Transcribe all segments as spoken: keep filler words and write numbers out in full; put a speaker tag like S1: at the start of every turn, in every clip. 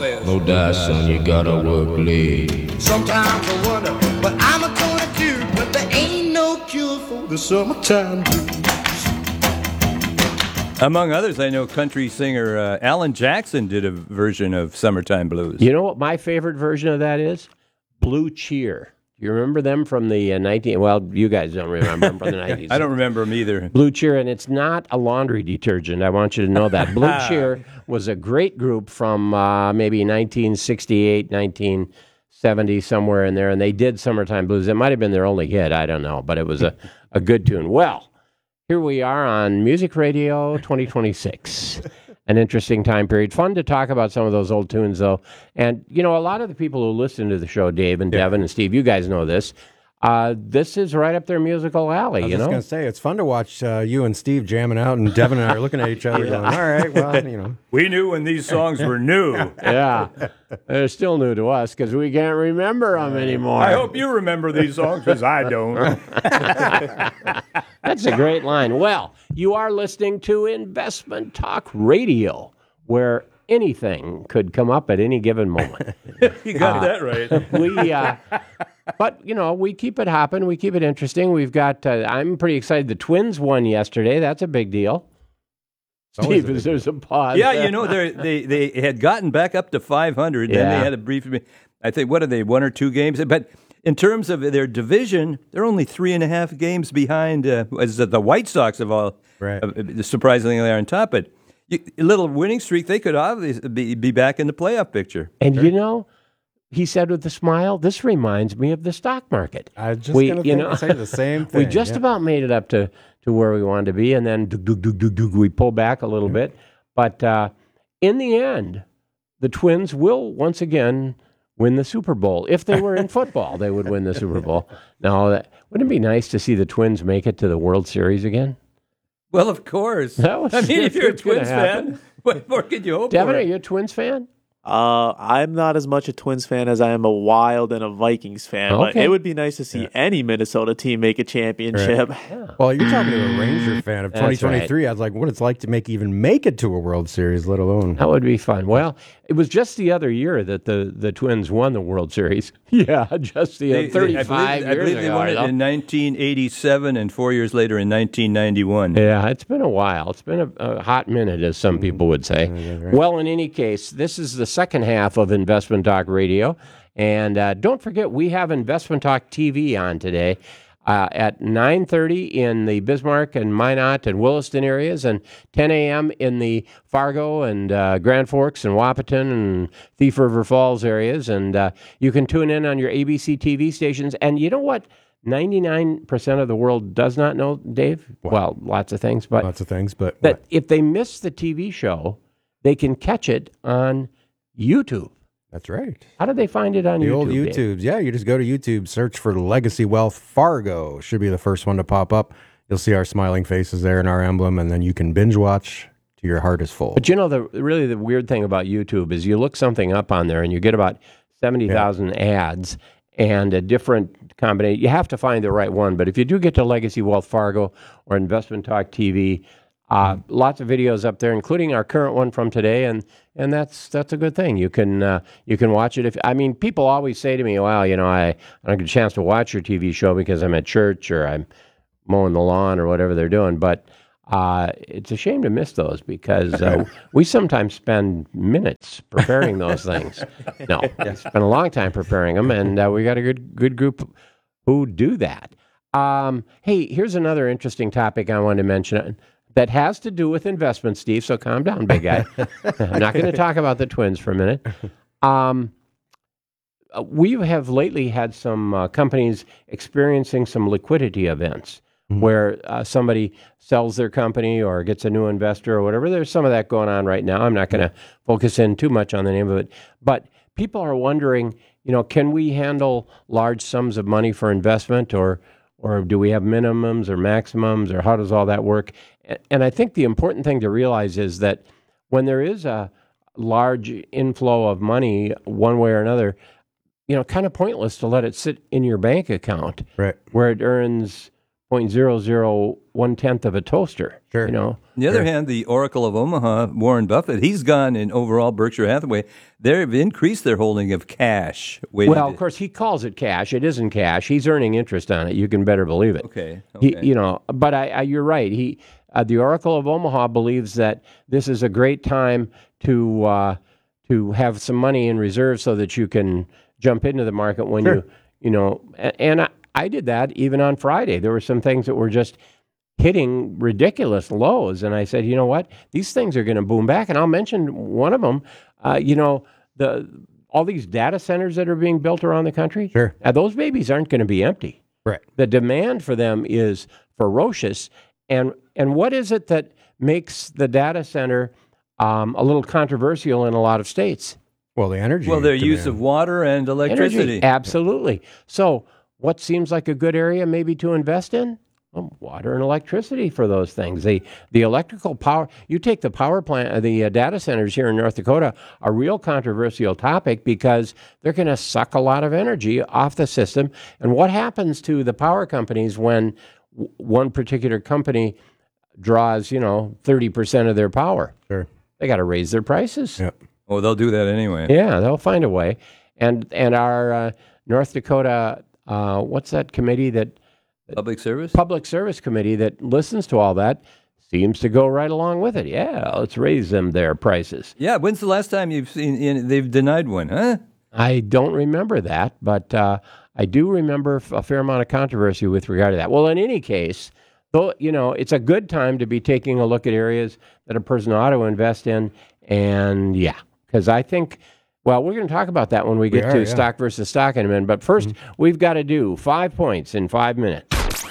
S1: No die, son, you gotta work late.
S2: Sometimes I wonder, but I'm a gonna do. But there ain't no cure for the summertime blues.
S3: Among others, I know country singer uh, Alan Jackson did a version of Summertime Blues.
S4: You know what my favorite version of that is? Blue Cheer. You remember them from the uh, nineteen? Well, you guys don't remember them from the nineties.
S3: I don't remember them either.
S4: Blue Cheer, and it's not a laundry detergent. I want you to know that. Blue Cheer was a great group from uh, maybe nineteen sixty-eight, nineteen seventy, somewhere in there, and they did Summertime Blues. It might have been their only hit. I don't know, but it was a, a good tune. Well, here we are on Music Radio twenty twenty-six. An interesting time period. Fun to talk about some of those old tunes, though. And, you know, a lot of the people who listen to the show, Dave and
S5: yeah.
S4: Devin and Steve, you guys know this. Uh, this is right up their musical alley,
S5: I was
S4: you
S5: just
S4: know?
S5: going to say, it's fun to watch uh, you and Steve jamming out, and Devin and I are looking at each other
S4: yeah.
S5: going, all right, well, you know.
S3: We knew when these songs were new.
S4: Yeah. They're still new to us because we can't remember them anymore.
S3: I hope you remember these songs because I don't.
S4: That's a great line. Well, you are listening to Investment Talk Radio, where anything could come up at any given moment.
S3: You got
S4: uh,
S3: that right.
S4: We, uh, but you know, we keep it hopping. We keep it interesting. We've got. Uh, I'm pretty excited. The Twins won yesterday. That's a big deal. Steve, is there's a pause.
S3: Yeah, you know, they they had gotten back up to five hundred. Then
S4: Yeah.
S3: they had a brief. I think what are they? One or two games, but. In terms of their division, they're only three and a half games behind uh, as the White Sox of all.
S5: Right.
S3: Uh, surprisingly, they're on top. But you, a little winning streak, they could obviously be, be back in the playoff picture.
S4: And you know, he said with a smile, "This reminds me of the stock market."
S5: I was just
S4: We-
S5: going
S4: you
S5: to
S4: know,
S5: say the same thing.
S4: We just
S5: yeah.
S4: about made it up to, to where we wanted to be, and then dug, dug, dug, dug, dug, we pull back a little bit. But uh, in the end, the Twins will once again win the Super Bowl. If they were in football, they would win the Super Bowl. Now, that, wouldn't it be nice to see the Twins make it to the World Series again?
S3: Well, of course.
S4: That was-
S3: I mean, if you're a
S4: it's gonna
S3: Twins
S4: happen.
S3: fan, what more could you hope
S4: Devin,
S3: for?
S4: are you a Twins fan?
S6: Uh, I'm not as much a Twins fan as I am a Wild and a Vikings fan, but
S4: Okay.
S6: it would be nice to see any Minnesota team make a championship.
S5: Well, you're talking to a Ranger fan of
S4: That's
S5: twenty twenty-three. I was like, what it's like to make even make it to a World Series, let alone.
S4: That would be fun. Well, it was just the other year that the, the Twins won the World Series. Yeah, just the
S3: They-
S4: uh,
S3: they- I
S4: thirty-five
S3: believe, I
S4: years
S3: believe they
S4: ago.
S3: won it
S4: you know?
S3: in nineteen eighty-seven and four years later in nineteen ninety-one.
S4: Yeah, it's been a while. It's been a, a hot minute, as some people would say. Well, in any case, this is the second half of Investment Talk Radio. And uh, don't forget, we have Investment Talk T V on today uh, at nine thirty in the Bismarck and Minot and Williston areas, and ten a.m. in the Fargo and uh, Grand Forks and Wapaton and Thief River Falls areas. And uh, you can tune in on your A B C T V stations. And you know what? ninety-nine percent of the world does not know, Dave.
S5: Wow.
S4: Well, lots of things, but
S5: Lots of things, but
S4: that if they miss the T V show, they can catch it on YouTube.
S5: that's right.
S4: How do they find it on
S5: The
S4: YouTube?
S5: old
S4: Dave?
S5: YouTubes. Yeah, you just go to YouTube, search for Legacy Wealth Fargo. Should be the first one to pop up. You'll see our smiling faces there and our emblem, and then you can binge watch till your heart is full.
S4: But you know, the really the weird thing about YouTube is you look something up on there and you get about seventy thousand ads and a different combination. You have to find the right one. But if you do get to Legacy Wealth Fargo or Investment Talk T V, uh, lots of videos up there, including our current one from today, and and that's that's a good thing. You can uh, you can watch it. If I mean, people always say to me, "Well, you know, I, I don't get a chance to watch your T V show because I'm at church or I'm mowing the lawn or whatever they're doing." But uh, it's a shame to miss those because uh, we sometimes spend minutes preparing those things. No, we spend a long time preparing them, and uh, we got a good good group who do that. Um, hey, here's another interesting topic I wanted to mention that has to do with investment, Steve. So calm down, big guy. I'm not going to talk about the Twins for a minute. Um, we have lately had some uh, companies experiencing some liquidity events where uh, somebody sells their company or gets a new investor or whatever. There's some of that going on right now. I'm not going to focus in too much on the name of it. But people are wondering, you know, can we handle large sums of money for investment, or or do we have minimums or maximums, or how does all that work? And I think the important thing to realize is that when there is a large inflow of money one way or another, you know, kind of pointless to let it sit in your bank account
S5: Right.
S4: where it earns point zero zero one tenth of a toaster.
S5: Sure.
S4: You know.
S3: On the other hand, the Oracle of Omaha, Warren Buffett, he's gone in overall Berkshire Hathaway. They've increased their holding of cash. Weighted-
S4: Well, of course, he calls it cash. It isn't cash. He's earning interest on it. You can better believe it.
S3: Okay.
S4: He,
S3: okay.
S4: you know, but I, I, you're right. He, uh, the Oracle of Omaha believes that this is a great time to uh, to have some money in reserve so that you can jump into the market when
S5: Sure.
S4: you, you know, and, and I, I did that even on Friday. There were some things that were just hitting ridiculous lows, and I said, you know what, these things are going to boom back. And I'll mention one of them. Uh, you know, the all these data centers that are being built around the country.
S5: Sure.
S4: Now, those babies aren't going to be empty.
S5: Right.
S4: The demand for them is ferocious. And and what is it that makes the data center um, a little controversial in a lot of states?
S5: Well, the energy.
S3: well, their use
S5: demand.
S3: of water and electricity.
S4: Energy. Absolutely. So what seems like a good area maybe to invest in? Well, water and electricity for those things. The the electrical power. You take the power plant, the uh, data centers here in North Dakota, a real controversial topic because they're going to suck a lot of energy off the system. And what happens to the power companies when w- one particular company draws, you know, thirty percent of their power?
S5: Sure.
S4: They got to raise their prices.
S5: Yep.
S3: Oh, they'll do that anyway.
S4: Yeah, they'll find a way. And and our uh, North Dakota, uh, what's that committee that?
S3: Public service?
S4: Public Service Committee that listens to all that seems to go right along with it. Yeah, let's raise them their prices.
S3: Yeah, when's the last time you've seen in, they've denied one, huh?
S4: I don't remember that, but uh, I do remember f- a fair amount of controversy with regard to that. Well, in any case, though, you know, it's a good time to be taking a look at areas that a person ought to invest in. And yeah, because I think, well, we're going to talk about that when we get
S5: are,
S4: to
S5: yeah.
S4: stock versus stock in a minute. But 1st we've got to do five points in five minutes.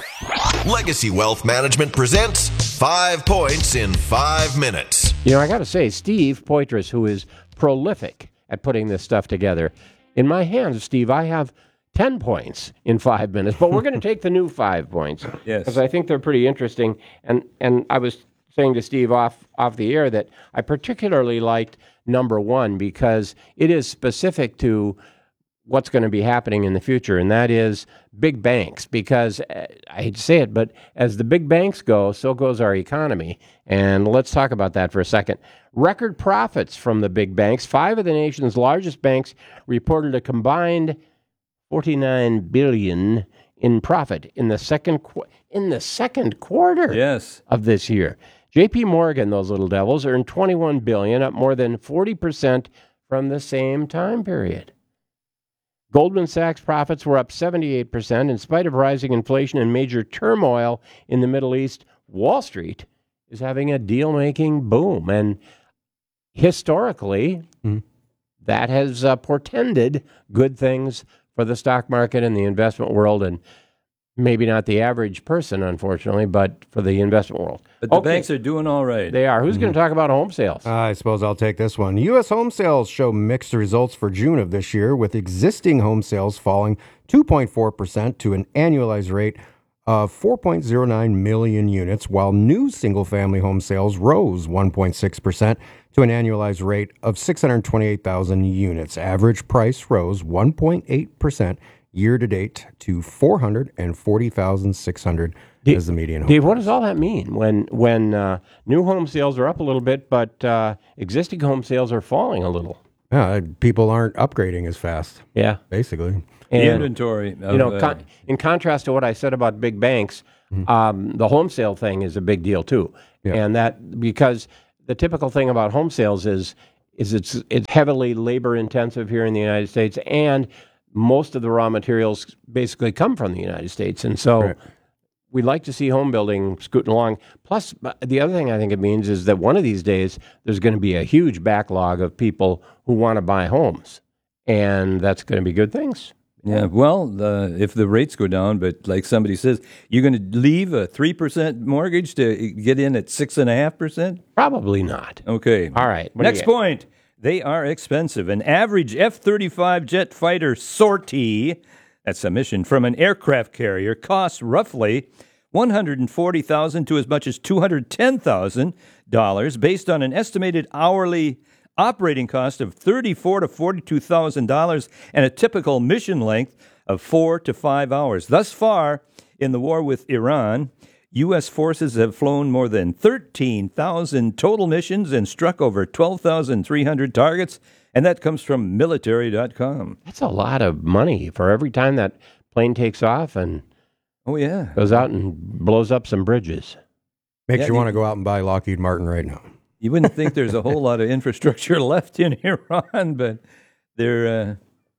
S7: Legacy Wealth Management presents Five Points in Five Minutes.
S4: You know, I got to say, Steve Poitras, who is prolific at putting this stuff together, in my hands, Steve, I have ten points in five minutes, but we're going to take the new five points.
S3: Yes.
S4: Because I think they're pretty interesting. And and I was saying to Steve off, off the air that I particularly liked number one because it is specific to what's going to be happening in the future, and that is big banks, because uh, I hate to say it, but as the big banks go, so goes our economy. And let's talk about that for a second. Record profits from the big banks. Five of the nation's largest banks reported a combined forty-nine billion dollars in profit in the second qu- in the second quarter
S3: Yes.
S4: of this year. J P Morgan, those little devils, earned twenty-one billion dollars, up more than forty percent from the same time period. Goldman Sachs profits were up seventy-eight percent in spite of rising inflation and major turmoil in the Middle East. Wall Street is having a deal-making boom, and historically,
S5: Mhm.
S4: that has uh, portended good things for the stock market and the investment world, and maybe not the average person, unfortunately, but for the investment world.
S3: But the
S4: Okay,
S3: banks are doing all right.
S4: they are. Who's going to talk about home sales?
S5: I suppose I'll take this one. U S home sales show mixed results for June of this year, with existing home sales falling two point four percent to an annualized rate of four point zero nine million units, while new single-family home sales rose one point six percent to an annualized rate of six hundred twenty-eight thousand units. Average price rose one point eight percent year-to-date to four hundred forty thousand six hundred
S4: Dave-
S5: as the median home
S4: Dave, what
S5: price.
S4: does all that mean when when uh, new home sales are up a little bit, but uh, existing home sales are falling a little?
S5: Yeah, people aren't upgrading as fast,
S4: Yeah,
S5: basically.
S3: The
S4: and
S3: inventory. Of,
S4: you know,
S3: uh,
S4: con- in contrast to what I said about big banks, um, the home sale thing is a big deal too,
S5: Yeah.
S4: and that because the typical thing about home sales is is it's it's heavily labor intensive here in the United States, and most of the raw materials basically come from the United States, and so.
S5: Right.
S4: We'd like to see home building scooting along. Plus, uh, the other thing I think it means is that one of these days there's going to be a huge backlog of people who want to buy homes, and that's going to be good things.
S3: Yeah, well, the, if the rates go down, but like somebody says, you're going to leave a three percent mortgage to get in at six point five percent?
S4: Probably not.
S3: Okay.
S4: All right. what do you
S3: Next
S4: get?
S3: point. They are expensive. An average F thirty-five jet fighter sortie, that's a mission from an aircraft carrier, costs roughly one hundred forty thousand dollars to as much as two hundred ten thousand dollars based on an estimated hourly operating cost of thirty-four thousand to forty-two thousand dollars and a typical mission length of four to five hours. Thus far, In the war with Iran, U S forces have flown more than thirteen thousand total missions and struck over twelve thousand three hundred targets, and that comes from military dot com.
S4: That's a lot of money for every time that plane takes off and
S3: Oh, yeah.
S4: goes out and blows up some bridges.
S5: Makes
S3: Yeah,
S5: you
S3: you-
S5: want to go out and buy Lockheed Martin right now.
S3: You wouldn't think there's a whole lot of infrastructure left in Iran, but they're... Uh,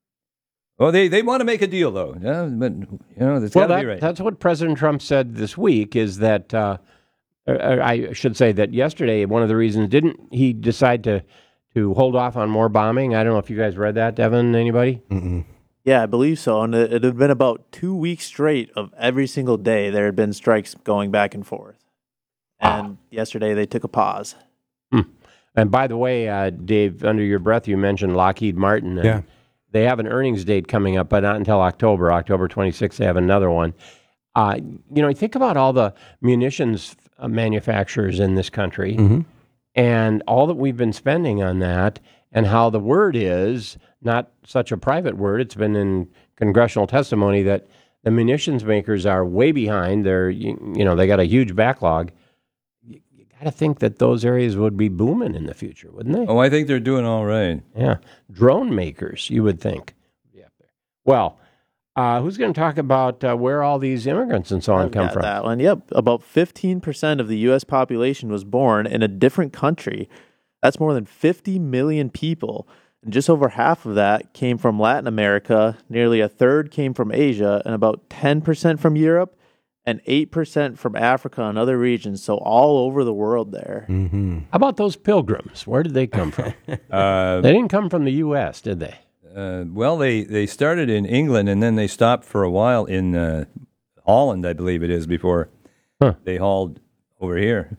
S3: oh, they, they want to make a deal, though. Yeah, but, you know, it's
S4: Well,
S3: got to
S4: that,
S3: be right.
S4: that's what President Trump said this week is that, uh, uh, I should say that yesterday, one of the reasons, didn't he decide to, to hold off on more bombing? I don't know if you guys read that, Devin, anybody?
S5: Mm-mm.
S6: Yeah, I believe so. And it, it had been about two weeks straight of every single day there had been strikes going back and forth. And yesterday they took a pause.
S4: Hmm. And by the way, uh, Dave, under your breath, you mentioned Lockheed Martin. And
S5: Yeah.
S4: They have an earnings date coming up, but not until October. October twenty-sixth, they have another one. Uh, you know, think about all the munitions uh, manufacturers in this country
S5: Mhm.
S4: and all that we've been spending on that, and how the word is not such a private word. It's been in congressional testimony that the munitions makers are way behind. They're, you, you know, they got a huge backlog. You, you got to think that those areas would be booming in the future, wouldn't they?
S3: Oh, I think they're doing all right.
S4: Yeah. Drone makers, you would think. Yeah. Well, uh, who's going to talk about uh, where all these immigrants and so on
S6: I've
S4: come
S6: got
S4: from?
S6: That one. Yep. About fifteen percent of the U S population was born in a different country. That's more than fifty million people. And just over half of that came from Latin America, nearly a third came from Asia, and about ten percent from Europe, and eight percent from Africa and other regions. So all over the world there.
S5: Mm-hmm.
S4: How about those pilgrims? Where did they come from?
S3: Uh,
S4: They didn't come from the U S, did they?
S3: uh, well, they, they started in England, and then they stopped for a while in uh, Holland, I believe it is, before
S4: Huh.
S3: they hauled over here.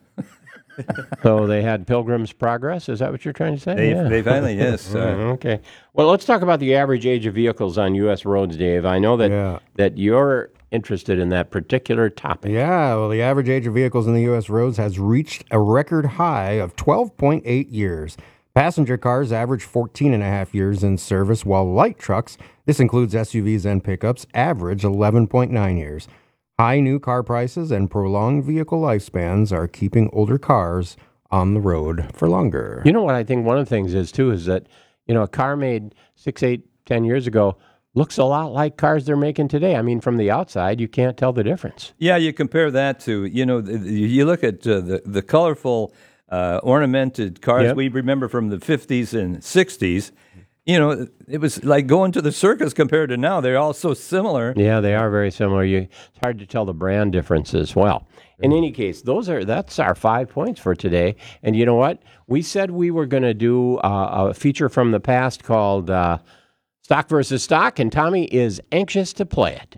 S4: So they had Pilgrim's Progress? Is that what you're trying to say?
S3: They,
S4: Yeah.
S3: they finally, yes. Uh,
S4: Mhm, okay. Well, let's talk about the average age of vehicles on U S roads, Dave. I know that
S5: Yeah.
S4: that you're interested in that particular topic.
S5: Yeah, well, the average age of vehicles in the U S roads has reached a record high of twelve point eight years. Passenger cars average fourteen and a half years in service, while light trucks, this includes S U Vs and pickups, average eleven point nine years. High new car prices and prolonged vehicle lifespans are keeping older cars on the road for longer.
S4: You know what I think one of the things is, too, is that, you know, a car made six, eight, ten years ago looks a lot like cars they're making today. I mean, from the outside, you can't tell the difference.
S3: Yeah, you compare that to, you know, th- you look at uh, the, the colorful, uh, ornamented cars
S4: Yep.
S3: we remember from the fifties and sixties. You know, it was like going to the circus compared to now. They're all so similar.
S4: Yeah, they are very similar. You, it's hard to tell the brand differences. Well, in any case, those are that's our five points for today. And you know what? We said we were going to do uh, a feature from the past called uh, Stock versus Stock, and Tommy is anxious to play it.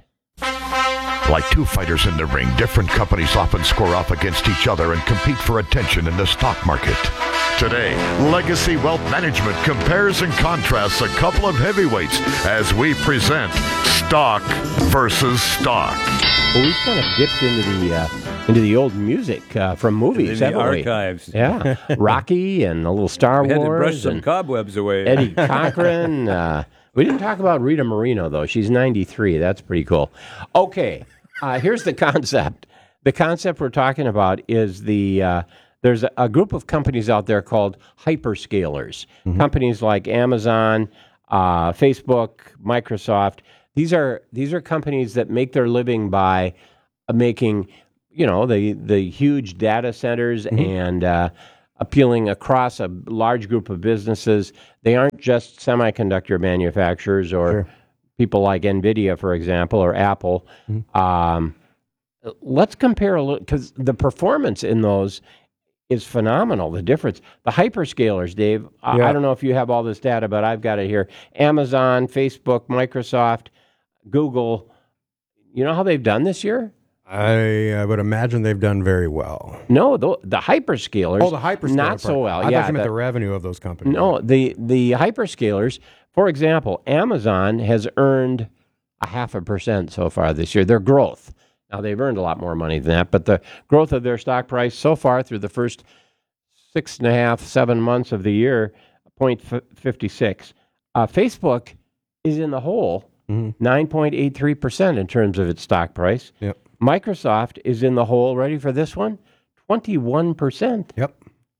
S8: Like two fighters in the ring, different companies often score off against each other and compete for attention in the stock market. Today, Legacy Wealth Management compares and contrasts a couple of heavyweights as we present Stock versus Stock.
S4: Well, we've kind of dipped into the uh, into the old music uh, from movies,
S3: The
S4: haven't we?
S3: archives.
S4: Yeah, Rocky and a little Star
S3: We had to brush
S4: Wars
S3: some
S4: and
S3: cobwebs away.
S4: Eddie Cochran. Uh, we didn't talk about Rita Moreno, though. She's ninety-three. That's pretty cool. Okay, uh, here's the concept. The concept we're talking about is the uh, there's a, a group of companies out there called hyperscalers. Companies like Amazon, uh, Facebook, Microsoft. These are these are companies that make their living by uh, making, you know, the the huge data centers and uh, appealing across a large group of businesses. They aren't just semiconductor manufacturers or
S5: Sure.
S4: people like NVIDIA, for example, or Apple. Um, let's compare a little, because the performance in those is phenomenal, the difference. The hyperscalers, Dave, I,
S5: Yeah.
S4: I don't know if you have all this data, but I've got it here. Amazon, Facebook, Microsoft, Google. You know how they've done this year?
S5: I, I would imagine they've done very well.
S4: No, the, the hyperscalers.
S5: Oh, the hyperscaler
S4: Not
S5: part.
S4: so well.
S5: I
S4: yeah,
S5: thought you meant
S4: the-
S5: the revenue of those companies.
S4: No, the the hyperscalers, for example, Amazon has earned a half a percent so far this year. Their growth. Now they've earned a lot more money than that, but the growth of their stock price so far through the first six and a half, seven months of the year, point fifty six. Uh, Facebook is in the hole,
S5: Mhm.
S4: nine point eight three percent in terms of its stock price.
S5: Yep.
S4: Microsoft is in the hole, ready for this one? twenty-one percent.
S5: Yep.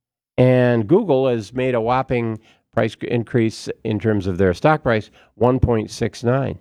S4: And Google has made a whopping price increase in terms of their stock price, one point six nine.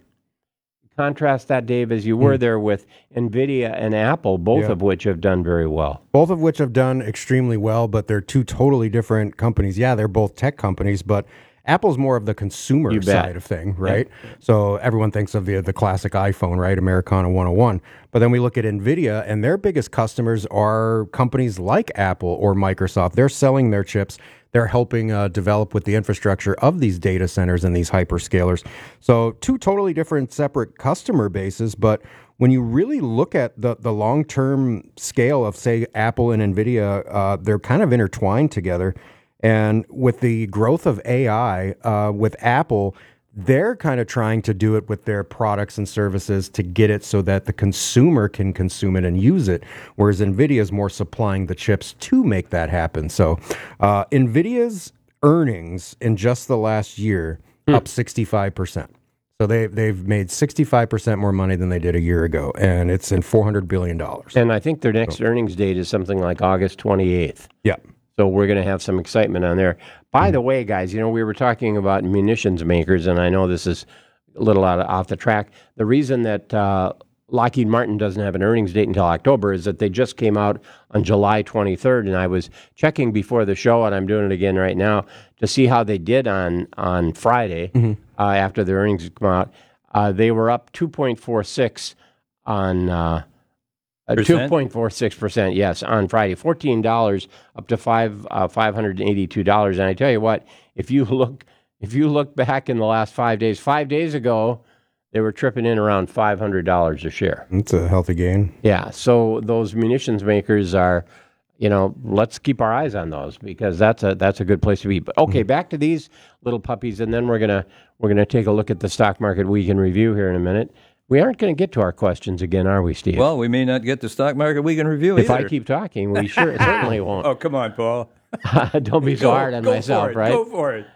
S4: Contrast that, Dave, as you were there with NVIDIA and Apple, both
S5: Yeah.
S4: of which have done very well.
S5: Both of which have done extremely well, but they're two totally different companies. Yeah, they're both tech companies, but Apple's more of the consumer
S4: You bet.
S5: side of thing, right? So everyone thinks of the the classic iPhone, right? Americana one oh one. But then we look at NVIDIA, and their biggest customers are companies like Apple or Microsoft. They're selling their chips. They're helping uh, develop with the infrastructure of these data centers and these hyperscalers. So two totally different separate customer bases, but when you really look at the, the long-term scale of, say, Apple and NVIDIA, uh, they're kind of intertwined together. And with the growth of A I, uh, with Apple, they're kind of trying to do it with their products and services to get it so that the consumer can consume it and use it, whereas NVIDIA is more supplying the chips to make that happen. So uh, NVIDIA's earnings in just the last year,
S4: Hmm.
S5: up sixty-five percent. So they, they've made sixty-five percent more money than they did a year ago, and it's in four hundred billion dollars.
S4: And I think their next earnings date is something like August twenty-eighth.
S5: Yeah.
S4: So we're going to have some excitement on there. By the way, guys, you know, we were talking about munitions makers, and I know this is a little out of, off the track. The reason that uh, Lockheed Martin doesn't have an earnings date until October is that they just came out on July twenty-third, and I was checking before the show, and I'm doing it again right now, to see how they did on, on Friday uh, after the earnings come out. Uh, they were up two point four six on... Uh, Uh, two point four six percent, yes, on Friday. fourteen dollars up to five uh, five hundred eighty-two dollars. And I tell you what, if you look if you look back in the last five days, five days ago, they were tripping in around five hundred dollars a share.
S5: It's a healthy gain.
S4: Yeah, so those munitions makers are, you know, let's keep our eyes on those because that's a that's a good place to be. But okay, mm-hmm. back to these little puppies, and then we're gonna we're gonna take a look at the stock market week in review here in a minute. We aren't going to get to our questions again, are we, Steve?
S3: Well, we may not get the stock market week in review
S4: if
S3: either.
S4: I keep talking, we sure certainly won't.
S3: Oh, come on, Paul.
S4: Don't be so
S3: go,
S4: hard on
S3: go
S4: myself,
S3: for it,
S4: right?
S3: Go for it.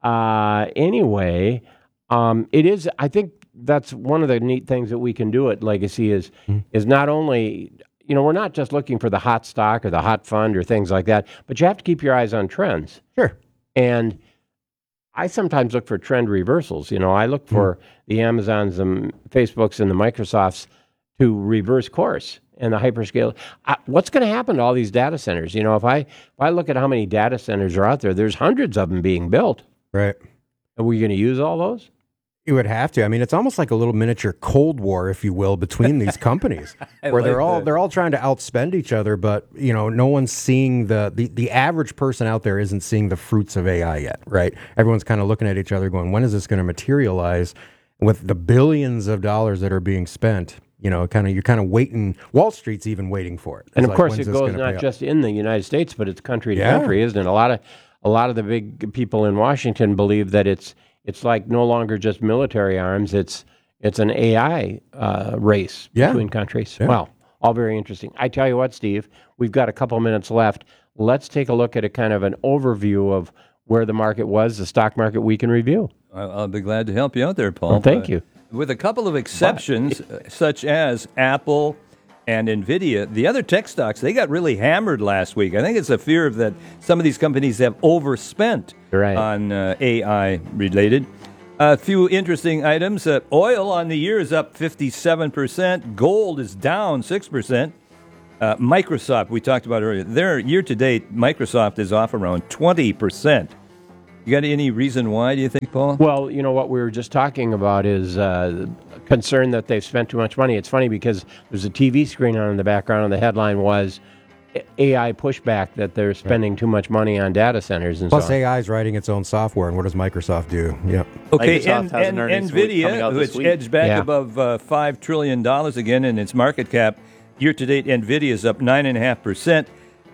S4: Uh, anyway, um, it is. I think that's one of the neat things that we can do at Legacy is mm-hmm. is not only, you know, we're not just looking for the hot stock or the hot fund or things like that, but you have to keep your eyes on trends.
S5: Sure.
S4: And I sometimes look for trend reversals. You know, I look for mm. the Amazons, the Facebooks, and the Microsofts to reverse course and the hyperscale. Uh, what's going to happen to all these data centers? You know, if I if I look at how many data centers are out there, there's hundreds of them being built.
S5: Right.
S4: Are we going to use all those?
S5: You would have to. I mean, it's almost like a little miniature Cold War, if you will, between these companies, where
S3: like
S5: they're all
S3: that.
S5: they're all trying to outspend each other, but you know, no one's seeing the, the the average person out there isn't seeing the fruits of A I yet, right? Everyone's kind of looking at each other, going, "When is this going to materialize?" With the billions of dollars that are being spent, you know, kind of you're kind of waiting. Wall Street's even waiting for it. It's
S4: and of
S5: like,
S4: course,
S5: when's
S4: it
S5: this
S4: goes
S5: gonna
S4: not
S5: pay
S4: just in the United States, but it's country to
S5: Yeah.
S4: country, isn't it? A lot of a lot of the big people in Washington believe that it's it's like no longer just military arms; it's it's an A I uh, race
S5: Yeah.
S4: between countries.
S5: Yeah.
S4: Well, all very interesting. I tell you what, Steve, we've got a couple minutes left. Let's take a look at a kind of an overview of where the market was, the stock market week in review.
S3: I'll, I'll be glad to help you out there, Paul.
S4: Well, thank
S3: Uh,
S4: you.
S3: With a couple of exceptions, uh, such as Apple and NVIDIA, the other tech stocks, they got really hammered last week. I think it's a fear of that some of these companies have overspent
S4: Right.
S3: on uh, A I-related. A few interesting items. Uh, oil on the year is up fifty-seven percent. Gold is down six percent. Uh, Microsoft, we talked about earlier, their year-to-date, Microsoft is off around twenty percent. You got any reason why, do you think, Paul?
S4: Well, you know, what we were just talking about is uh, concern that they've spent too much money. It's funny because there's a T V screen on in the background, and the headline was A I pushback that they're spending right. too much money on data centers and
S5: Plus
S4: so on.
S5: A I is writing its own software, and what does Microsoft do? Yep.
S3: Okay,
S6: Microsoft
S3: and,
S6: has
S3: and
S6: an earnings week coming
S3: NVIDIA,
S6: out this
S3: which
S6: week.
S3: edged back
S4: Yeah.
S3: above uh, five trillion dollars again in its market cap. Year-to-date, NVIDIA is up nine point five percent.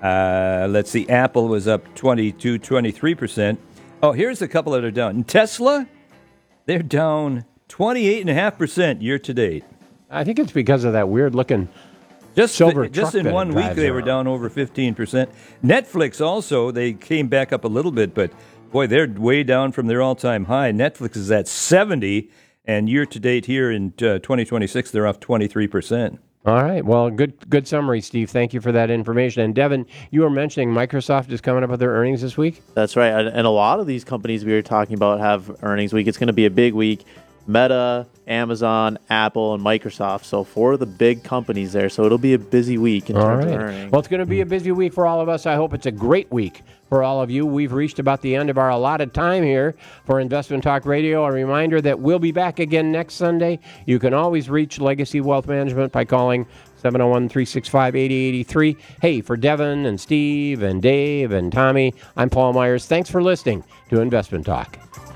S3: Uh, let's see, Apple was up twenty-two, twenty-three percent. Oh, here's a couple that are down. Tesla, they're down twenty-eight point five percent year-to-date.
S4: I think it's because of that weird-looking
S3: Just,
S4: silver
S3: just
S4: truck
S3: in
S4: that
S3: one week,
S4: drives
S3: they were
S4: around.
S3: down over fifteen percent. Netflix also, they came back up a little bit, but boy, they're way down from their all-time high. Netflix is at seventy, and year-to-date here in uh, twenty twenty-six, they're off twenty-three percent.
S4: All right. Well, good good summary, Steve. Thank you for that information. And Devin, you were mentioning Microsoft is coming up with their earnings this week?
S6: That's right. And and a lot of these companies we were talking about have earnings week. It's going to be a big week. Meta, Amazon, Apple, and Microsoft. So four of the big companies there. So it'll be a busy week in
S4: All
S6: terms
S4: right.
S6: of earnings.
S4: Well, it's going to be a busy week for all of us. I hope it's a great week for all of you. We've reached about the end of our allotted time here for Investment Talk Radio. A reminder that we'll be back again next Sunday. You can always reach Legacy Wealth Management by calling seven oh one, three six five, eight oh eight three. Hey, for Devin and Steve and Dave and Tommy, I'm Paul Myers. Thanks for listening to Investment Talk.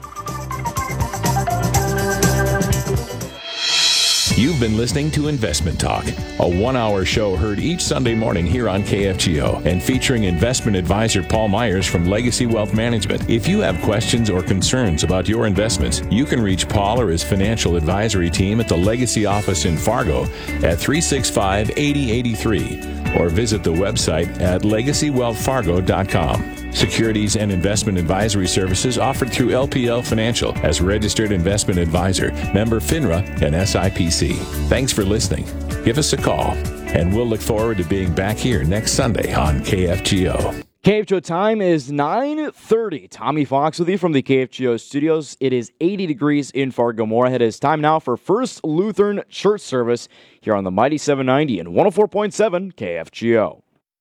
S9: You've been listening to Investment Talk, a one-hour show heard each Sunday morning here on K F G O and featuring investment advisor Paul Myers from Legacy Wealth Management. If you have questions or concerns about your investments, you can reach Paul or his financial advisory team at the Legacy office in Fargo at three six five, eight oh eight three or visit the website at legacy wealth fargo dot com. Securities and investment advisory services offered through L P L Financial as registered investment advisor, member FINRA and S I P C. Thanks for listening. Give us a call, and we'll look forward to being back here next Sunday on K F G O.
S10: K F G O time is nine thirty. Tommy Fox with you from the K F G O studios. It is eighty degrees in Fargo Moorhead. It is time now for First Lutheran Church service here on the Mighty seven ninety and one oh four point seven K F G O.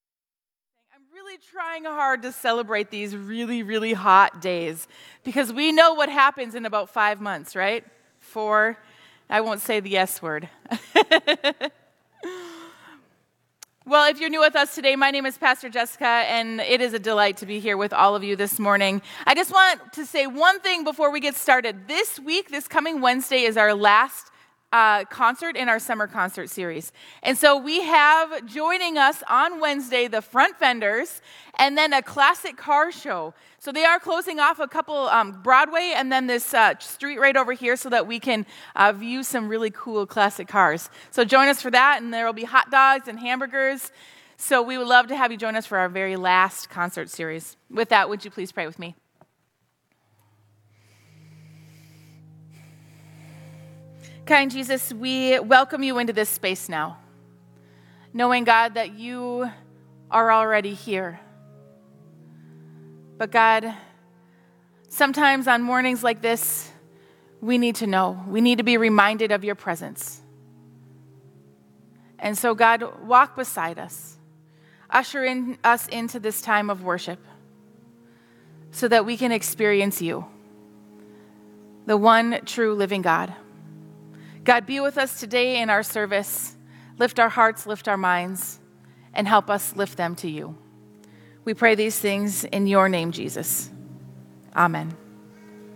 S11: Trying hard to celebrate these really, really hot days because we know what happens in about five months, right? Four. I won't say the S word. Well, if you're new with us today, my name is Pastor Jessica, and it is a delight to be here with all of you this morning. I just want to say one thing before we get started. This week, this coming Wednesday, is our last Uh, concert in our summer concert series. And so we have joining us on Wednesday the Front Vendors and then a classic car show. So they are closing off a couple um, Broadway and then this uh, street right over here so that we can uh, view some really cool classic cars. So join us for that, and there will be hot dogs and hamburgers. So we would love to have you join us for our very last concert series. With that, would you please pray with me? Kind Jesus, we welcome you into this space now, knowing, God, that you are already here. But God, sometimes on mornings like this, we need to know. We need to be reminded of your presence. And so, God, walk beside us. Usher in us into this time of worship so that we can experience you, the one true living God. God, be with us today in our service. Lift our hearts, lift our minds, and help us lift them to you. We pray these things in your name, Jesus. Amen.